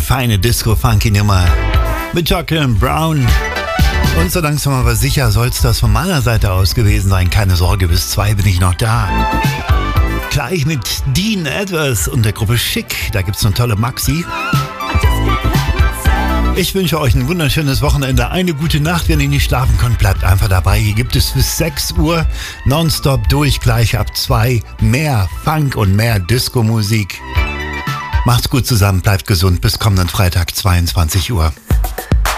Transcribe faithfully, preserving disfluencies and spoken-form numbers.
feine Disco-Funky-Nummer mit Jocelyn Brown. Und so langsam aber sicher soll es das von meiner Seite aus gewesen sein. Keine Sorge, bis zwei bin ich noch da. Gleich mit Dean Edwards und der Gruppe Schick. Da gibt's eine tolle Maxi. Ich wünsche euch ein wunderschönes Wochenende, eine gute Nacht. Wenn ihr nicht schlafen könnt, bleibt einfach dabei. Hier gibt es bis sechs Uhr nonstop durch, gleich ab zwei mehr Funk und mehr Disco-Musik. Macht's gut zusammen, bleibt gesund. Bis kommenden Freitag, zweiundzwanzig Uhr.